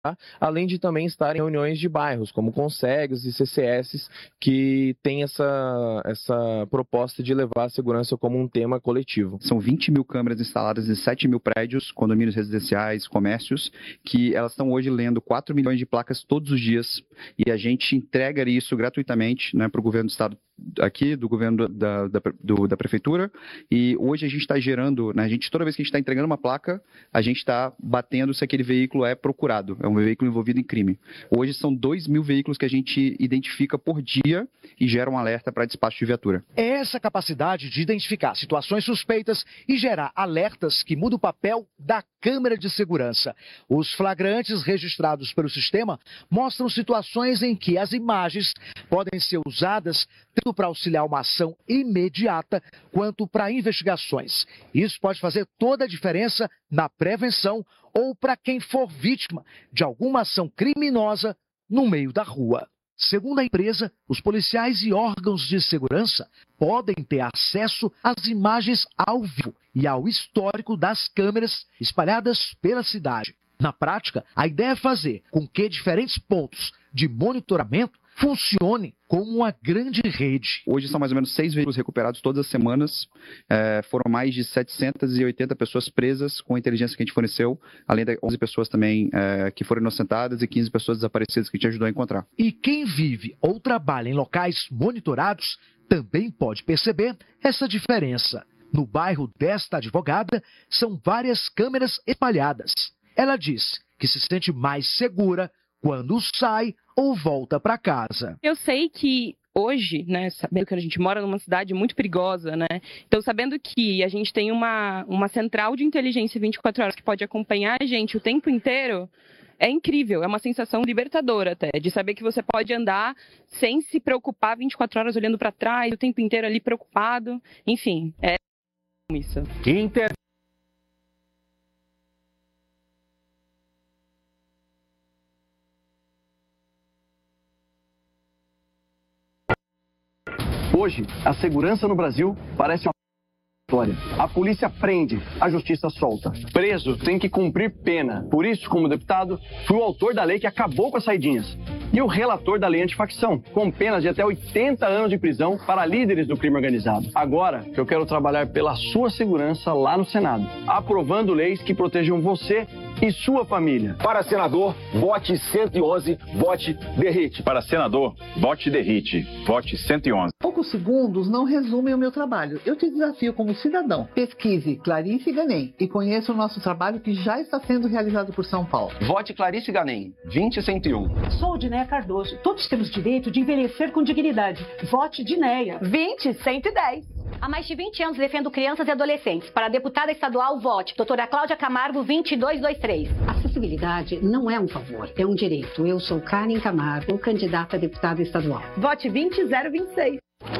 além de também estar em reuniões de bairros, como concegs e CCS, que tem essa proposta de levar a segurança como um tema coletivo. São 20 mil câmeras instaladas em 7 mil prédios, condomínios residenciais, comércios, que elas estão hoje lendo 4 milhões de placas todos os dias, e a gente entrega isso gratuitamente, né, para o governo do estado aqui, do governo da prefeitura, e hoje a gente está gerando, né, toda vez que a gente está entregando uma placa, a gente está batendo se aquele veículo é procurado, é um veículo envolvido em crime. Hoje são 2 mil veículos que a gente identifica por dia e gera um alerta para despacho de viatura. É essa capacidade de identificar situações suspeitas e gerar alertas que muda o papel da câmera de segurança. Os flagrantes registrados pelo sistema mostram situações em que as imagens podem ser usadas tanto para auxiliar uma ação imediata quanto para investigações. Isso pode fazer toda a diferença na prevenção ou para quem for vítima de alguma ação criminosa no meio da rua. Segundo a empresa, os policiais e órgãos de segurança podem ter acesso às imagens ao vivo e ao histórico das câmeras espalhadas pela cidade. Na prática, a ideia é fazer com que diferentes pontos de monitoramento funcione como uma grande rede. Hoje são mais ou menos 6 veículos recuperados todas as semanas. Foram mais de 780 pessoas presas com a inteligência que a gente forneceu, além de 11 pessoas também que foram inocentadas e 15 pessoas desaparecidas que a gente ajudou a encontrar. E quem vive ou trabalha em locais monitorados também pode perceber essa diferença. No bairro desta advogada, são várias câmeras espalhadas. Ela diz que se sente mais segura quando sai ou volta para casa. Eu sei que hoje, né, sabendo que a gente mora numa cidade muito perigosa, né, então sabendo que a gente tem uma central de inteligência 24 horas que pode acompanhar a gente o tempo inteiro, é incrível, é uma sensação libertadora até, de saber que você pode andar sem se preocupar 24 horas olhando para trás, o tempo inteiro ali preocupado, enfim, é isso. Hoje, a segurança no Brasil parece uma história. A polícia prende, a justiça solta. Preso tem que cumprir pena. Por isso, como deputado, fui o autor da lei que acabou com as saidinhas. E o relator da lei antifacção, com penas de até 80 anos de prisão para líderes do crime organizado. Agora, eu quero trabalhar pela sua segurança lá no Senado, aprovando leis que protejam você e sua família. Para senador, vote 111, vote Derrite. Para senador, vote Derrite, vote 111. Poucos segundos não resumem o meu trabalho. Eu te desafio como cidadão. Pesquise Clarice Ganem e conheça o nosso trabalho que já está sendo realizado por São Paulo. Vote Clarice Ganem, 20101. Sou Dinéia Cardoso. Todos temos direito de envelhecer com dignidade. Vote Dinéia. 20110. Há mais de 20 anos defendo crianças e adolescentes. Para deputada estadual, vote doutora Cláudia Camargo, 2223. Acessibilidade não é um favor, é um direito. Eu sou Karen Camargo, candidata a deputada estadual. Vote 20026.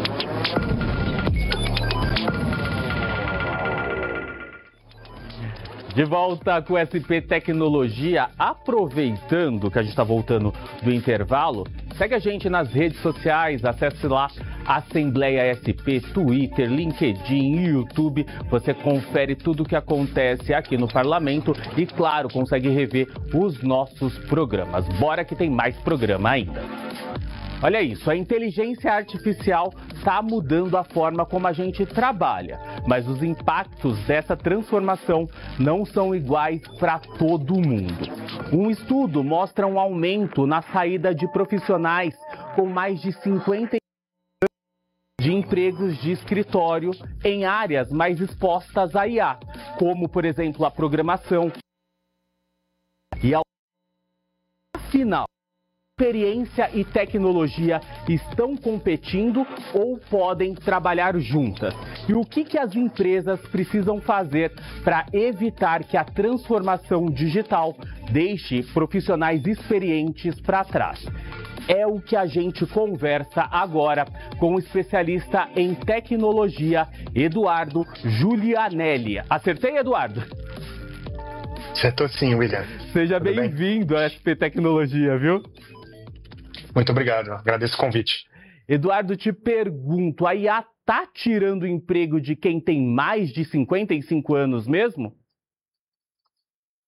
De volta com o SP Tecnologia, aproveitando que a gente está voltando do intervalo, segue a gente nas redes sociais, acesse lá Assembleia SP, Twitter, LinkedIn e YouTube. Você confere tudo o que acontece aqui no Parlamento e, claro, consegue rever os nossos programas. Bora que tem mais programa ainda. Olha isso, a inteligência artificial está mudando a forma como a gente trabalha, mas os impactos dessa transformação não são iguais para todo mundo. Um estudo mostra um aumento na saída de profissionais com mais de 50 de empregos de escritório em áreas mais expostas à IA, como, por exemplo, a programação. E ao final, experiência e tecnologia estão competindo ou podem trabalhar juntas? E o que as empresas precisam fazer para evitar que a transformação digital deixe profissionais experientes para trás? É o que a gente conversa agora com o especialista em tecnologia, Eduardo Giulianelli. Acertei, Eduardo? Acertou sim, William. Seja bem-vindo à SP Tecnologia, viu? Muito obrigado, agradeço o convite. Eduardo, te pergunto, a IA está tirando o emprego de quem tem mais de 55 anos mesmo?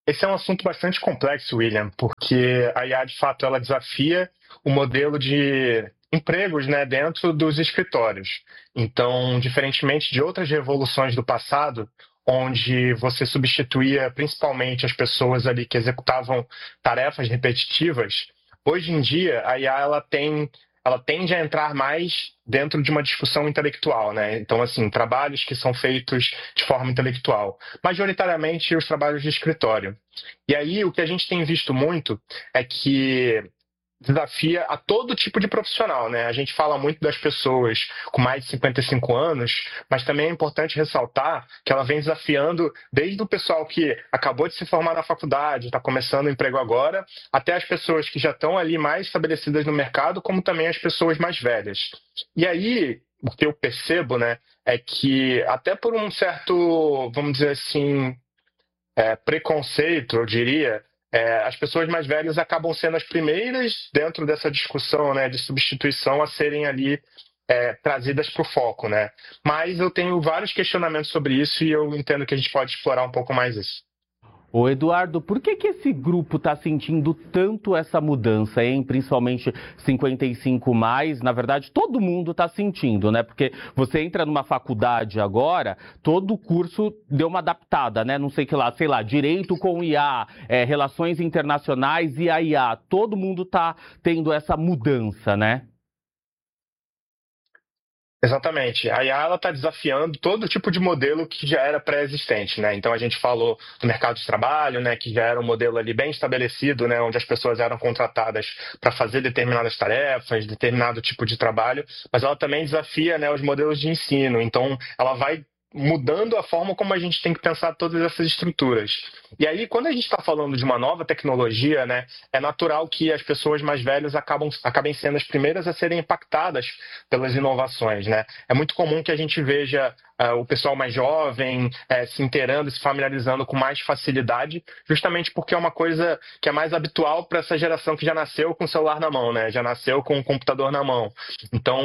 Esse é um assunto bastante complexo, William, porque a IA, de fato, ela desafia o modelo de empregos, né, dentro dos escritórios. Então, diferentemente de outras revoluções do passado, onde você substituía principalmente as pessoas ali que executavam tarefas repetitivas, hoje em dia a IA ela tende a entrar mais dentro de uma discussão intelectual, né? Então, assim, trabalhos que são feitos de forma intelectual, majoritariamente os trabalhos de escritório. E aí, o que a gente tem visto muito é que desafia a todo tipo de profissional, né? A gente fala muito das pessoas com mais de 55 anos, mas também é importante ressaltar que ela vem desafiando desde o pessoal que acabou de se formar na faculdade, está começando o emprego agora, até as pessoas que já estão ali mais estabelecidas no mercado, como também as pessoas mais velhas. E aí, o que eu percebo, né, é que até por um certo, vamos dizer assim, preconceito, eu diria, as pessoas mais velhas acabam sendo as primeiras dentro dessa discussão, né, de substituição a serem ali trazidas para o foco, né? Mas eu tenho vários questionamentos sobre isso e eu entendo que a gente pode explorar um pouco mais isso. Ô Eduardo, por que esse grupo está sentindo tanto essa mudança, hein? Principalmente 55+, na verdade todo mundo está sentindo, né? Porque você entra numa faculdade agora, todo o curso deu uma adaptada, né? Não sei que lá, sei lá, direito com IA, relações internacionais e a IA, todo mundo está tendo essa mudança, né? Exatamente. A IA está desafiando todo tipo de modelo que já era pré-existente, né? Então a gente falou do mercado de trabalho, né, que já era um modelo ali bem estabelecido, né, onde as pessoas eram contratadas para fazer determinadas tarefas, determinado tipo de trabalho, mas ela também desafia, né, os modelos de ensino. Então ela vai mudando a forma como a gente tem que pensar todas essas estruturas. E aí, quando a gente está falando de uma nova tecnologia, né, é natural que as pessoas mais velhas acabem sendo as primeiras a serem impactadas pelas inovações, né? É muito comum que a gente veja o pessoal mais jovem se inteirando, se familiarizando com mais facilidade, justamente porque é uma coisa que é mais habitual para essa geração que já nasceu com o celular na mão, né? Já nasceu com o computador na mão. Então,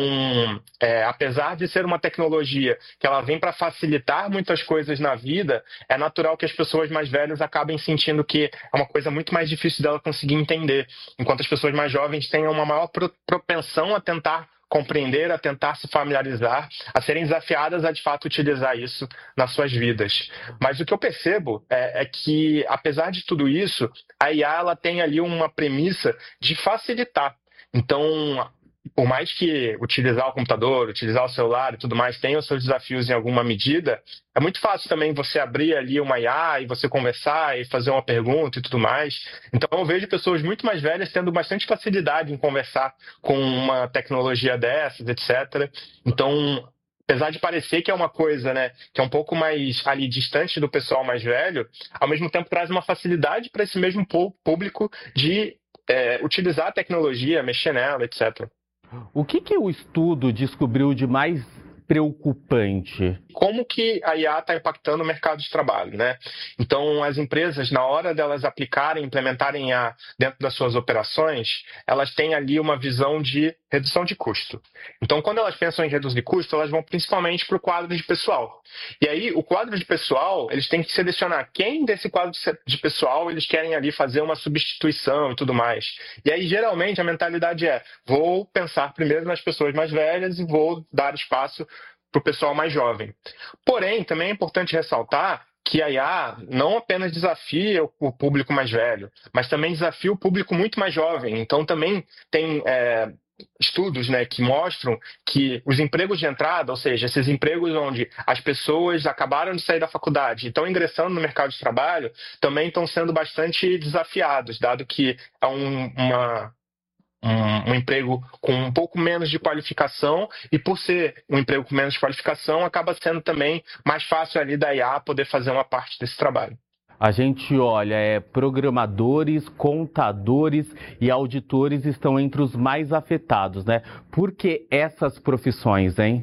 apesar de ser uma tecnologia que ela vem para facilitar muitas coisas na vida, é natural que as pessoas mais velhas acabem sentindo que é uma coisa muito mais difícil dela conseguir entender, enquanto as pessoas mais jovens tenham uma maior propensão a tentar compreender, a tentar se familiarizar, a serem desafiadas a de fato utilizar isso nas suas vidas. Mas o que eu percebo é que, apesar de tudo isso, a IA ela tem ali uma premissa de facilitar. Então, por mais que utilizar o computador, utilizar o celular e tudo mais tenha os seus desafios em alguma medida, é muito fácil também você abrir ali uma IA e você conversar e fazer uma pergunta e tudo mais. Então eu vejo pessoas muito mais velhas tendo bastante facilidade em conversar com uma tecnologia dessas, etc. Então, apesar de parecer que é uma coisa, né, que é um pouco mais ali distante do pessoal mais velho, ao mesmo tempo traz uma facilidade para esse mesmo público de utilizar a tecnologia, mexer nela, etc. O que o estudo descobriu de mais preocupante? Como que a IA está impactando o mercado de trabalho, né? Então, as empresas, na hora delas aplicarem, implementarem IA dentro das suas operações, elas têm ali uma visão de redução de custo. Então, quando elas pensam em reduzir custo, elas vão principalmente para o quadro de pessoal. E aí, o quadro de pessoal, eles têm que selecionar quem desse quadro de pessoal eles querem ali fazer uma substituição e tudo mais. E aí, geralmente, a mentalidade vou pensar primeiro nas pessoas mais velhas e vou dar espaço para o pessoal mais jovem. Porém, também é importante ressaltar que a IA não apenas desafia o público mais velho, mas também desafia o público muito mais jovem. Então, também tem estudos, né, que mostram que os empregos de entrada, ou seja, esses empregos onde as pessoas acabaram de sair da faculdade e estão ingressando no mercado de trabalho, também estão sendo bastante desafiados, dado que é um emprego com um pouco menos de qualificação e por ser um emprego com menos qualificação, acaba sendo também mais fácil ali da IA poder fazer uma parte desse trabalho. A gente olha, programadores, contadores e auditores estão entre os mais afetados, né? Por que essas profissões, hein?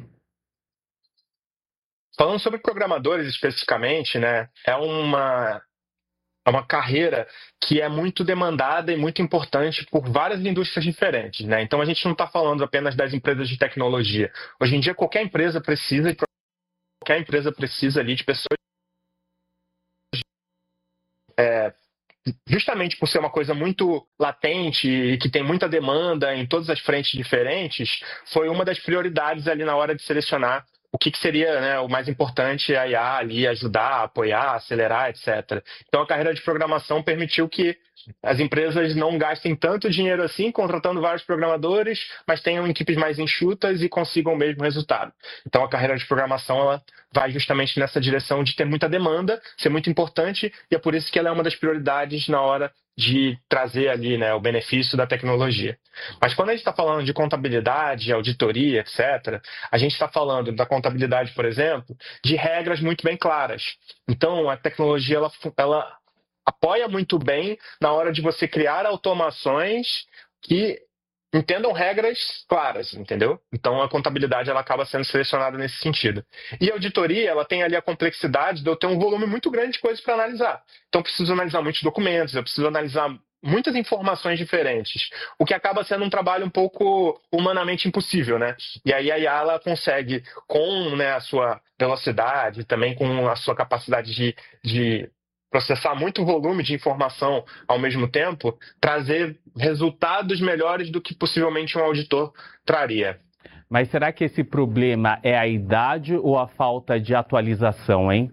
Falando sobre programadores especificamente, né? É uma carreira que é muito demandada e muito importante por várias indústrias diferentes, né? Então a gente não está falando apenas das empresas de tecnologia. Hoje em dia qualquer empresa precisa ali de pessoas justamente por ser uma coisa muito latente e que tem muita demanda em todas as frentes diferentes, foi uma das prioridades ali na hora de selecionar o que seria, né, o mais importante, a IA ali ajudar, apoiar, acelerar, etc. Então a carreira de programação permitiu que as empresas não gastem tanto dinheiro assim, contratando vários programadores, mas tenham equipes mais enxutas e consigam o mesmo resultado. Então a carreira de programação ela vai justamente nessa direção de ter muita demanda, ser muito importante, e é por isso que ela é uma das prioridades na hora de trazer ali, né, o benefício da tecnologia. Mas quando a gente está falando de contabilidade, auditoria, etc., a gente está falando da contabilidade, por exemplo, de regras muito bem claras. Então a tecnologia ela apoia muito bem na hora de você criar automações que entendam regras claras, entendeu? Então a contabilidade ela acaba sendo selecionada nesse sentido. E a auditoria, ela tem ali a complexidade de eu ter um volume muito grande de coisas para analisar. Então eu preciso analisar muitos documentos, eu preciso analisar muitas informações diferentes, o que acaba sendo um trabalho um pouco humanamente impossível, né? E aí a IA ela consegue, com, né, a sua velocidade, também com a sua capacidade de processar muito volume de informação ao mesmo tempo, trazer resultados melhores do que possivelmente um auditor traria. Mas será que esse problema é a idade ou a falta de atualização, hein?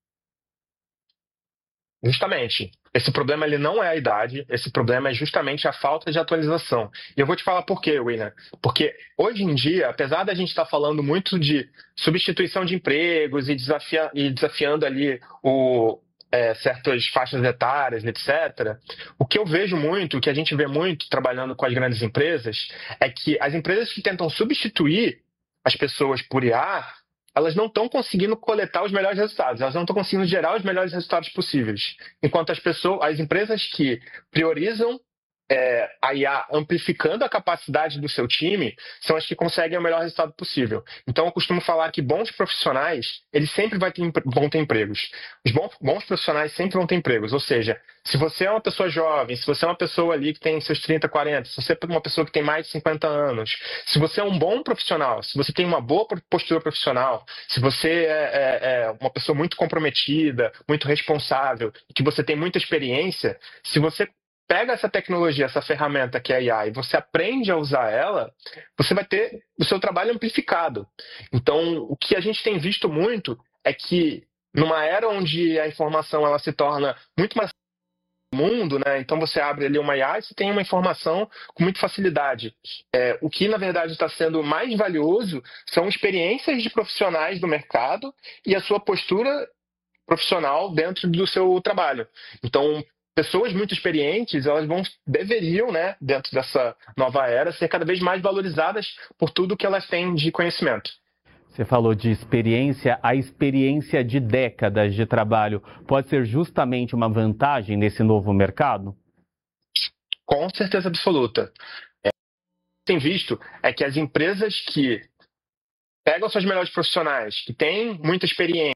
Justamente. Esse problema ele não é a idade, esse problema é justamente a falta de atualização. E eu vou te falar por quê, William. Porque hoje em dia, apesar da gente estar falando muito de substituição de empregos e desafiando ali certas faixas etárias, etc. O que eu vejo muito, o que a gente vê muito trabalhando com as grandes empresas, é que as empresas que tentam substituir as pessoas por IA, elas não estão conseguindo coletar os melhores resultados, elas não estão conseguindo gerar os melhores resultados possíveis. Enquanto as empresas que priorizam a IA amplificando a capacidade do seu time, são as que conseguem o melhor resultado possível. Então eu costumo falar que bons profissionais, eles sempre vão ter empregos. Os bons profissionais sempre vão ter empregos, ou seja, se você é uma pessoa jovem, se você é uma pessoa ali que tem seus 30, 40, se você é uma pessoa que tem mais de 50 anos, se você é um bom profissional, se você tem uma boa postura profissional, se você é uma pessoa muito comprometida, muito responsável, que você tem muita experiência, se você pega essa tecnologia, essa ferramenta que é a IA e você aprende a usar ela, você vai ter o seu trabalho amplificado. Então, o que a gente tem visto muito é que numa era onde a informação ela se torna muito mais mundo, né? Então você abre ali uma IA e você tem uma informação com muita facilidade. O que na verdade está sendo mais valioso são experiências de profissionais do mercado e a sua postura profissional dentro do seu trabalho. Então, pessoas muito experientes, elas deveriam, né, dentro dessa nova era, ser cada vez mais valorizadas por tudo que elas têm de conhecimento. Você falou de experiência, a experiência de décadas de trabalho pode ser justamente uma vantagem nesse novo mercado? Com certeza absoluta. O que tem visto é que as empresas que pegam seus melhores profissionais, que têm muita experiência,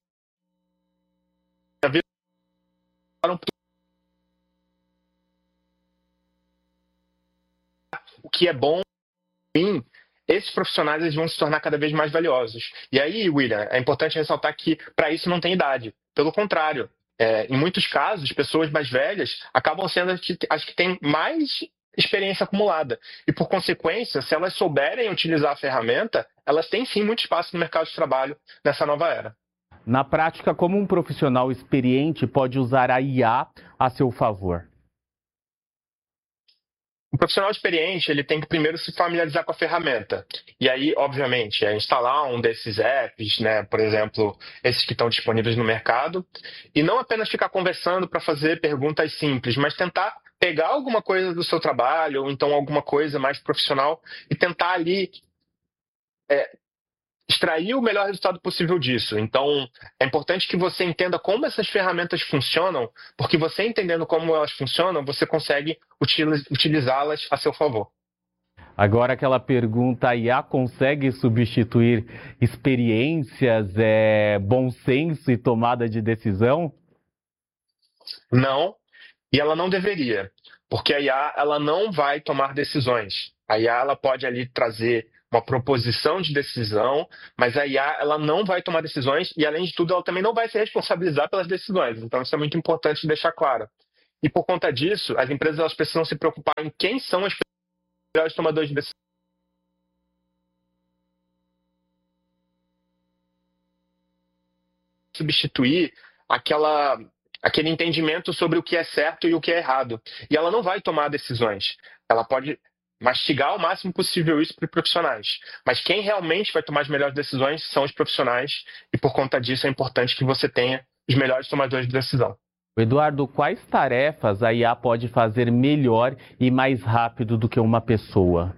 o que é bom, ruim, esses profissionais eles vão se tornar cada vez mais valiosos. E aí, William, é importante ressaltar que para isso não tem idade. Pelo contrário, em muitos casos, pessoas mais velhas acabam sendo as que têm mais experiência acumulada. E, por consequência, se elas souberem utilizar a ferramenta, elas têm sim muito espaço no mercado de trabalho nessa nova era. Na prática, como um profissional experiente pode usar a IA a seu favor? O profissional experiente ele tem que primeiro se familiarizar com a ferramenta. E aí, obviamente, instalar um desses apps, né, por exemplo, esses que estão disponíveis no mercado, e não apenas ficar conversando para fazer perguntas simples, mas tentar pegar alguma coisa do seu trabalho, ou então alguma coisa mais profissional, e tentar ali extrair o melhor resultado possível disso. Então, é importante que você entenda como essas ferramentas funcionam, porque você entendendo como elas funcionam, você consegue utilizá-las a seu favor. Agora, aquela pergunta, a IA consegue substituir experiências, bom senso e tomada de decisão? Não, e ela não deveria, porque a IA ela não vai tomar decisões. A IA ela pode ali trazer uma proposição de decisão, mas a IA ela não vai tomar decisões e, além de tudo, ela também não vai se responsabilizar pelas decisões. Então, isso é muito importante deixar claro. E por conta disso, as empresas elas precisam se preocupar em quem são os melhores tomadores de decisão. Substituir aquele entendimento sobre o que é certo e o que é errado. E ela não vai tomar decisões. Ela pode mastigar ao máximo possível isso para os profissionais. Mas quem realmente vai tomar as melhores decisões são os profissionais. E por conta disso é importante que você tenha os melhores tomadores de decisão. Eduardo, quais tarefas a IA pode fazer melhor e mais rápido do que uma pessoa?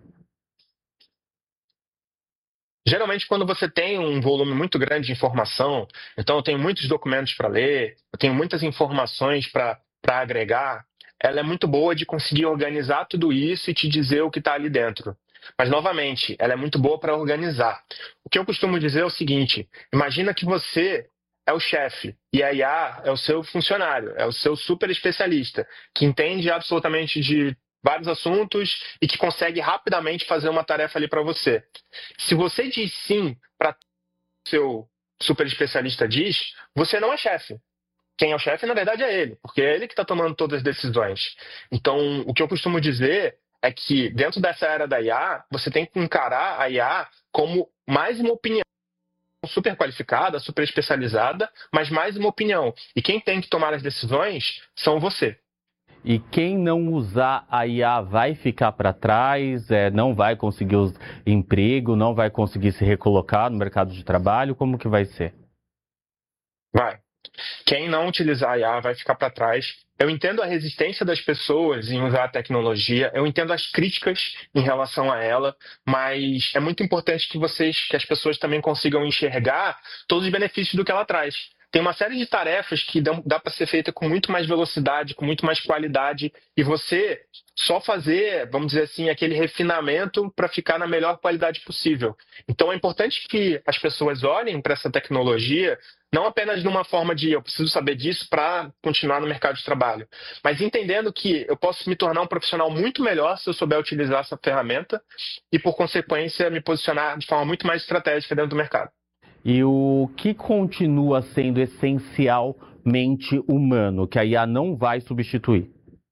Geralmente, quando você tem um volume muito grande de informação, então eu tenho muitos documentos para ler, eu tenho muitas informações para agregar, ela é muito boa de conseguir organizar tudo isso e te dizer o que está ali dentro. Mas, novamente, ela é muito boa para organizar. O que eu costumo dizer é o seguinte, imagina que você é o chefe e a IA é o seu funcionário, é o seu super especialista, que entende absolutamente de vários assuntos e que consegue rapidamente fazer uma tarefa ali para você. Se você diz sim para o seu super especialista diz, você não é chefe. Quem é o chefe, na verdade, é ele, porque é ele que está tomando todas as decisões. Então, o que eu costumo dizer é que, dentro dessa era da IA, você tem que encarar a IA como mais uma opinião super qualificada, super especializada, mas mais uma opinião. E quem tem que tomar as decisões são você. E quem não usar a IA vai ficar para trás, não vai conseguir emprego, não vai conseguir se recolocar no mercado de trabalho? Como que vai ser? Vai. Quem não utilizar a IA vai ficar para trás. Eu entendo a resistência das pessoas em usar a tecnologia, eu entendo as críticas em relação a ela, mas é muito importante que as pessoas também consigam enxergar todos os benefícios do que ela traz. Tem uma série de tarefas que dá para ser feita com muito mais velocidade, com muito mais qualidade, e você só fazer, vamos dizer assim, aquele refinamento para ficar na melhor qualidade possível. Então é importante que as pessoas olhem para essa tecnologia não apenas de uma forma de eu preciso saber disso para continuar no mercado de trabalho, mas entendendo que eu posso me tornar um profissional muito melhor se eu souber utilizar essa ferramenta e, por consequência, me posicionar de forma muito mais estratégica dentro do mercado. E o que continua sendo essencialmente humano, que a IA não vai substituir?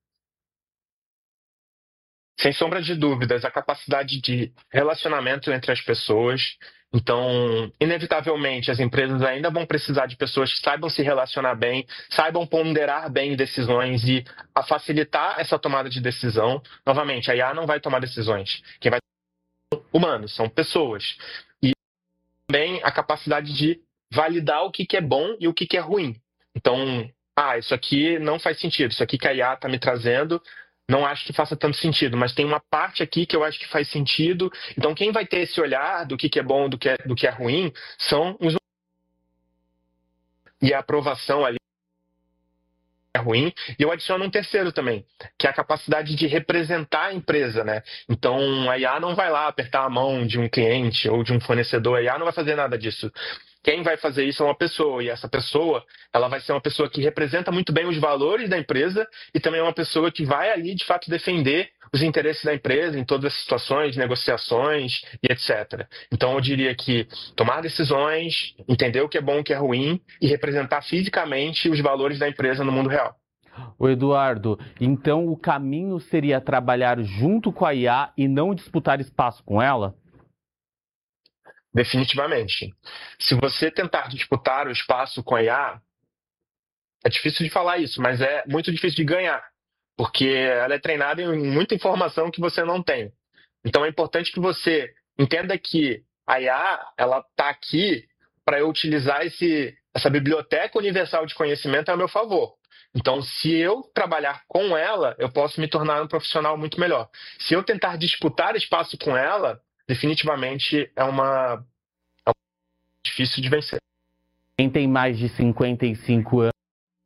Sem sombra de dúvidas, a capacidade de relacionamento entre as pessoas. Então, inevitavelmente, as empresas ainda vão precisar de pessoas que saibam se relacionar bem, saibam ponderar bem decisões e a facilitar essa tomada de decisão. Novamente, a IA não vai tomar decisões. Quem vai tomar são humanos, são pessoas. E também a capacidade de validar o que é bom e o que é ruim. Então, isso aqui não faz sentido, isso aqui que a IA está me trazendo, não acho que faça tanto sentido, mas tem uma parte aqui que eu acho que faz sentido. Então, quem vai ter esse olhar do que é bom, do que é ruim, são os... E a aprovação ali é ruim. E eu adiciono um terceiro também, que é a capacidade de representar a empresa, né? Então, a IA não vai lá apertar a mão de um cliente ou de um fornecedor, a IA não vai fazer nada disso. Quem vai fazer isso é uma pessoa, e essa pessoa ela vai ser uma pessoa que representa muito bem os valores da empresa e também é uma pessoa que vai ali, de fato, defender os interesses da empresa em todas as situações, negociações e etc. Então, eu diria que tomar decisões, entender o que é bom e o que é ruim e representar fisicamente os valores da empresa no mundo real. Ô Eduardo, então o caminho seria trabalhar junto com a IA e não disputar espaço com ela? Definitivamente. Se você tentar disputar o espaço com a IA, é difícil de falar isso, mas é muito difícil de ganhar, porque ela é treinada em muita informação que você não tem. Então é importante que você entenda que a IA ela está aqui para eu utilizar essa biblioteca universal de conhecimento a meu favor. Então, se eu trabalhar com ela, eu posso me tornar um profissional muito melhor. Se eu tentar disputar espaço com ela, definitivamente é difícil de vencer. Quem tem mais de 55 anos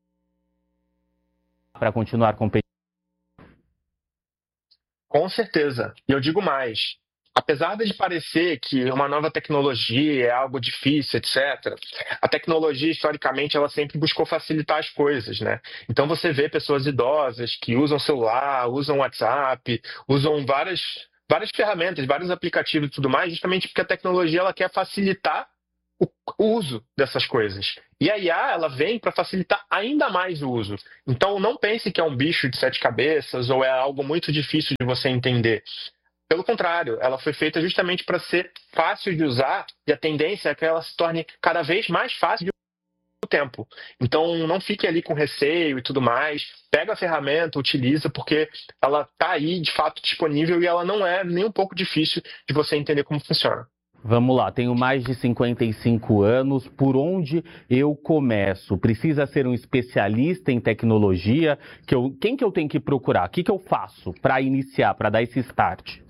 para continuar competindo? Com certeza. E eu digo mais. Apesar de parecer que uma nova tecnologia é algo difícil, etc., a tecnologia, historicamente, ela sempre buscou facilitar as coisas, né? Então você vê pessoas idosas que usam celular, usam WhatsApp, usam várias ferramentas, vários aplicativos e tudo mais, justamente porque a tecnologia ela quer facilitar o uso dessas coisas. E a IA, ela vem para facilitar ainda mais o uso. Então, não pense que é um bicho de 7 cabeças ou é algo muito difícil de você entender. Pelo contrário, ela foi feita justamente para ser fácil de usar e a tendência é que ela se torne cada vez mais fácil de usar com o tempo. Então, não fique ali com receio e tudo mais. Pega a ferramenta, utiliza, porque ela está aí, de fato, disponível e ela não é nem um pouco difícil de você entender como funciona. Vamos lá, tenho mais de 55 anos, por onde eu começo? Precisa ser um especialista em tecnologia? Quem que eu tenho que procurar? O que eu faço para iniciar, para dar esse start?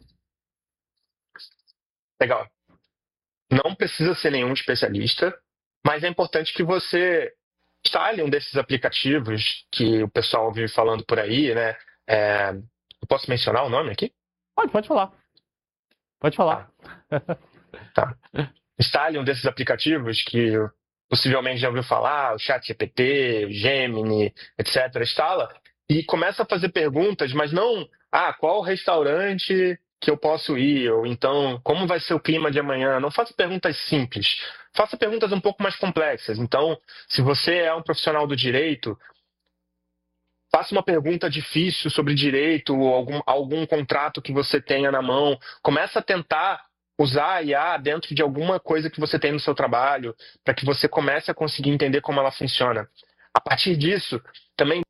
Legal. Não precisa ser nenhum especialista, mas é importante que você instale um desses aplicativos que o pessoal vive falando por aí, né? Eu posso mencionar o nome aqui? Pode falar. Pode falar. Tá. Instale um desses aplicativos que possivelmente já ouviu falar, o ChatGPT, o Gemini, etc. Instala e começa a fazer perguntas, mas não, qual restaurante que eu posso ir? Ou então, como vai ser o clima de amanhã? Não faça perguntas simples, faça perguntas um pouco mais complexas. Então, se você é um profissional do direito, faça uma pergunta difícil sobre direito ou algum contrato que você tenha na mão. Começa a tentar usar a IA dentro de alguma coisa que você tem no seu trabalho, para que você comece a conseguir entender como ela funciona. A partir disso, também